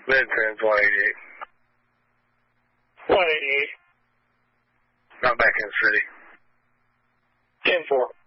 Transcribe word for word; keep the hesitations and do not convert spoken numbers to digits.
Mid ten, one eighty-eight. one eighty-eight. Not back in the city. ten four.